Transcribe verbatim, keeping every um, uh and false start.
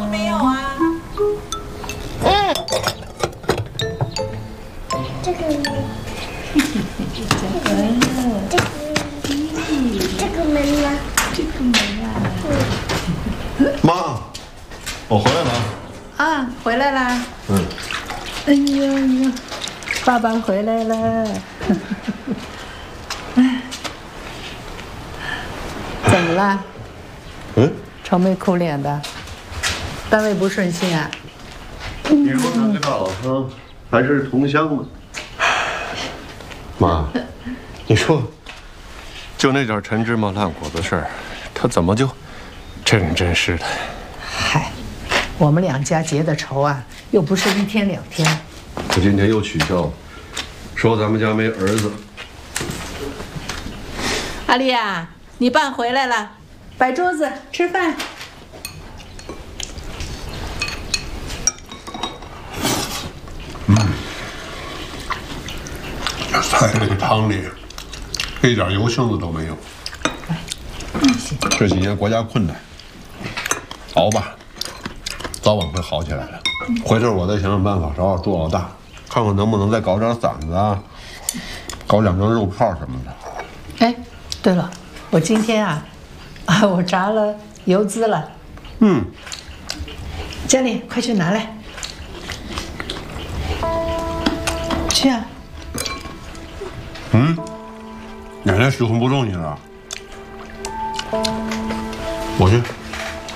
没有啊？ 嗯， 这个呢？这个，这个门呢？ 这个没啊。 妈，我回来了。 啊，回来啦。 嗯。 哎呀呀，爸爸回来了。怎么了？ 嗯。 愁眉苦脸的，单位不顺心啊？ 你说他跟他老汤还是同乡吗？妈，你说，就那点陈芝麻烂果子事儿，他怎么就真人真事的？ 嗨，我们两家结的仇啊，又不是一天两天。 他今天又取笑了，说咱们家没儿子。 阿丽呀，你爸回来了，摆桌子吃饭。 菜这个汤里一点油性子都没有。这几年国家困难，熬吧，早晚会好起来的。回头我再想想办法找找朱老大，看看能不能再搞点馓子啊，搞两张肉泡什么的。 哎，对了，我今天啊，啊，我炸了油滋了。 嗯， 佳丽，快去拿来。去啊。 嗯，奶奶许婚不中你了，我去。